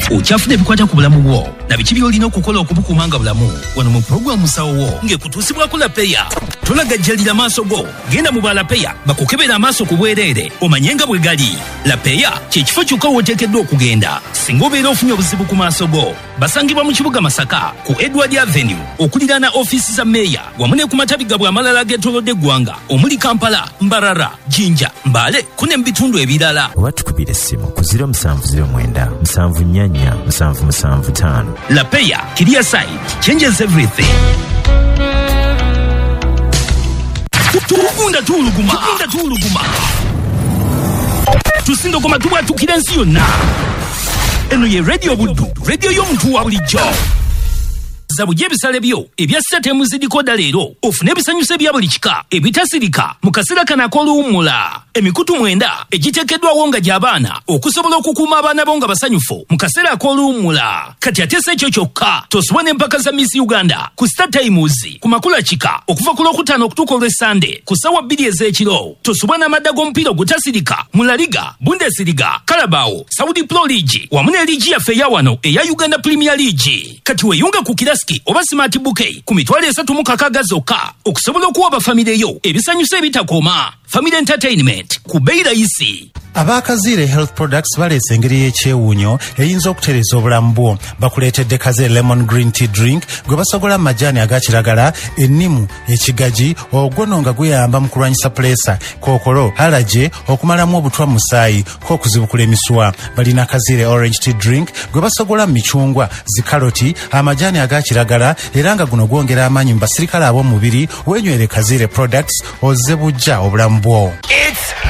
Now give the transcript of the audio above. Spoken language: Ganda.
Okyafuna ebikwata ku bulamu bwo na biki by'olina okukola okubukuumanga bulamu wano mu pulogulaamu Sawowo ng'ekutuusibwako Lapeya. Tolagajjalira maaso go, genda mu ba Lapeya bakukebera amaaso ku bwereere omanye nga bwe gali. Lapeya kye kifo kyokka w'oteekeddwa okugenda singa obeera ofunye obuzibu ku maaso go. Basangibwa mu kibuga Masaka ku Edward Avenue okuliraana ofiisi za Meeya wamu ne ku matabi gabwe amalala ag'etolodde eggwanga omuli Kampala, Mbarara, Jinja, Mbale kune mu bitundu ebirala. Oba tukubira essimu ku 0709 744 775. Lapeya, Kiria side changes everything. Tukunda tuluguma. Tusindogoma tubwatukira ensi yonna. Eno ye Radio Buddu, radio y'omuntu wa bulijjo. Zabuje ebisale byo ebya setemu zidikoda leero ofune ebisanyusa bya buli kika ebitasirika mu kaseera kana ak'oluwummula. Emikutu 9 egiteekeddwawo nga gy'abaana okusobola okukuuma abaana bo nga basanyufu mu kaseera ak'oluwummula. Kati ate si ekyo kyokka tosobwa n'empaka za Miss Uganda ku Star Times ku makula kika okuva ku Lwokutaano okutuuka Olwesande ku ssaawa 2 ez'ekiro. Tosobwa n'amadda g'omupiira ogutasirika mu La Liga, Bundesliga, Carabao, Saudi Pro League wamu ne liigi yaffe eya wano eya Uganda Premier League. Kati weeyunga ku Kiraski oba Smart Bouquet ku mitwalo 36 zokka okusobola okuwa bafamire yo ebisanyusa ebitakoma. Family Entertainment ku bei rayisi. Abakazire Health Products baleese engeri y'ekyewuunyo eyinza okutereza obulamu bwo. Bakuleetedde Kazire Lemon Green Tea Drink gwe basogola amajaani aga kiragala, ennimu, ekigaji, ogwono nga guyamba mu kulwanyisa pulesa, kookolo, alaje, okumalamu obutwa mu musaayi, k'okuzibukula emiswa. Balina Kazire Orange Tea Drink gwe basogola mu micungwa, zikaloti, amajaani aga kiragala era nga guno gwongera amaanyi mu basirikale ab'omubiri. Weenywere Kazire Products ozze bujja obulamu bwo.